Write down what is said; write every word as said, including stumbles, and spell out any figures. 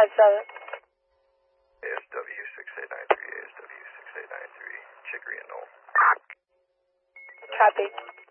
five seven. A S W six eight nine three, A S W six eight nine three, Chicory and Knoll. Copy.